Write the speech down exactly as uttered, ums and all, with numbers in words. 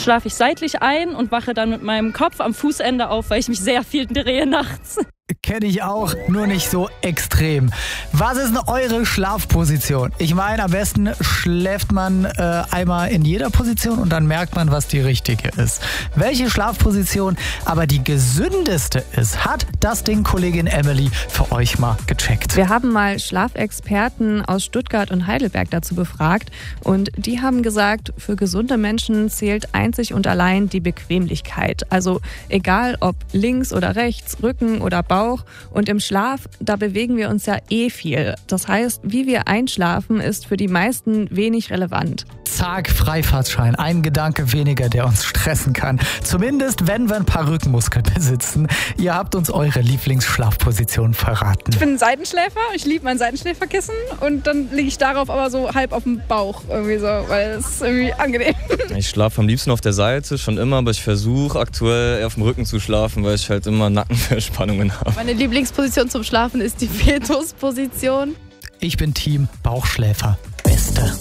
schlafe ich seitlich ein und wache dann mit meinem Kopf am Fußende auf, weil ich mich sehr viel drehe nachts. Kenne ich auch, nur nicht so extrem. Was ist denn eure Schlafposition? Ich meine, am besten schläft man äh, einmal in jeder Position und dann merkt man, was die richtige ist. Welche Schlafposition aber die gesündeste ist, hat das Ding Kollegin Emily für euch mal gecheckt. Wir haben mal Schlafexperten aus Stuttgart und Heidelberg dazu befragt und die haben gesagt, für gesunde Menschen zählt einzig und allein die Bequemlichkeit. Also egal ob links oder rechts, Rücken oder Bauch. Und im Schlaf, da bewegen wir uns ja eh viel. Das heißt, wie wir einschlafen, ist für die meisten wenig relevant. Zack, Freifahrtschein. Ein Gedanke weniger, der uns stressen kann. Zumindest, wenn wir ein paar Rückenmuskeln besitzen. Ihr habt uns eure Lieblingsschlafposition verraten. Ich bin ein Seitenschläfer. Ich liebe mein Seitenschläferkissen. Und dann liege ich darauf aber so halb auf dem Bauch irgendwie so, weil es ist irgendwie angenehm. Ich schlafe am liebsten auf der Seite, schon immer, aber ich versuche aktuell eher auf dem Rücken zu schlafen, weil ich halt immer Nackenverspannungen habe. Meine Lieblingsposition zum Schlafen ist die Fetusposition. Ich bin Team Bauchschläfer. Beste.